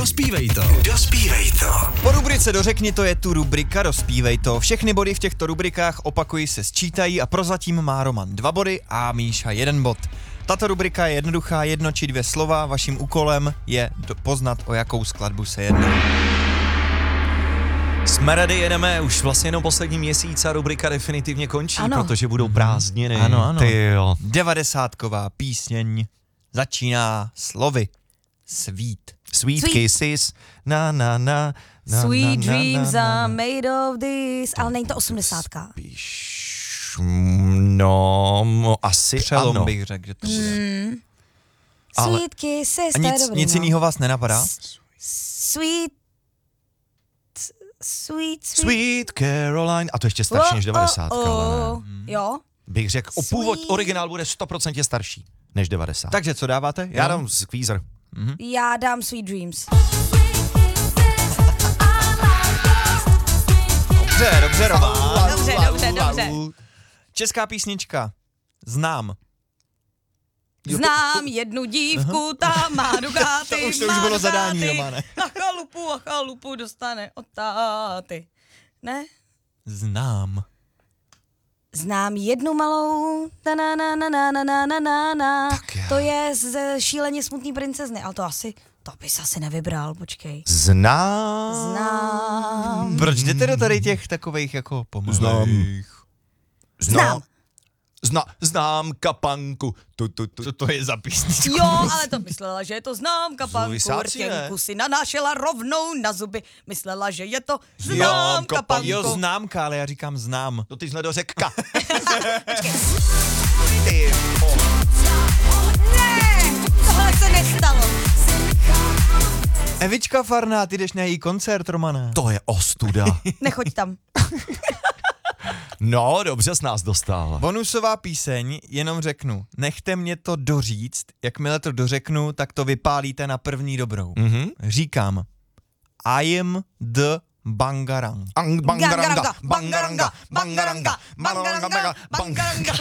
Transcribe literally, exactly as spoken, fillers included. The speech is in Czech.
Dospívej to. Dospívej to. Po rubrice Dořekni to je tu rubrika Dospívej to. Všechny body v těchto rubrikách opakují se sčítají a prozatím má Roman dva body a Míša jeden bod. Tato rubrika je jednoduchá, jedno či dvě slova. Vaším úkolem je do- poznat, o jakou skladbu se jedná. Jsme ready, jedeme, už vlastně jenom poslední měsíc a rubrika definitivně končí, Ano. protože budou prázdniny. Ano, ano. Ty jo. Devadesátková písněň začíná slovy Sweet. Sweet, Sweet. kisses, na na na. na Sweet na, na, dreams na, na, are made of this, ale není to osmdesátka. Píš, no, no, asi Přelom ano. bych řekl, že to bude. Mm. Ale- Sweet kisses, A to je nic, dobrý, nic no. jiného vás nenapadá? Sweet, sweet, sweet. Sweet Caroline, a to ještě starší než devadesátka, oh, ale ne. oh. Jo? Bych řekl, o původ Sweet. originál bude sto procent starší než devadesát. Takže co dáváte? Já dám Squeezer. Já dám Sweet Dreams. Dobře, dobře, Roman. Dobře, dobře, dobře. Česká písnička. Znám. Znám jednu dívku, ta má Ducati, To už- to už má bylo zadání, Ducati, Romane. a chalupu a chalupu dostane od táty. Ne? Znám. Znám jednu malou, ta na na na na na na na na na. Tak já. To je z Šíleně smutný princezny, ale to asi, to bys asi nevybral, počkej. Znám. Znám. Proč jdete do tady těch takových jako pomalých? Znám. Znám. Zna, znám kapanku. Tu, tu, tu. Co to je za písnička? Jo, ale to myslela, že je to známka, panku, Souvisáci, ne? rtěnku si nanášela rovnou na zuby. Myslela, že je to Známka, známka, panku. panku. Jo, známka, ale já říkám znám. To ty jsi nedořekka. Ne, tohle se nestalo. Evička Farná, ty jdeš na její koncert, Romane. To je ostuda. Nechoď tam. No, dobře jsi nás dostal. Bonusová píseň, jenom řeknu, nechte mě to doříct, jakmile to dořeknu, tak to vypálíte na první dobrou. Mhm. Říkám, I am the Bangarang. Ang, bangaranga, Bangaranga, bangaranga, bangaranga, bangaranga, bangaranga, bangaranga.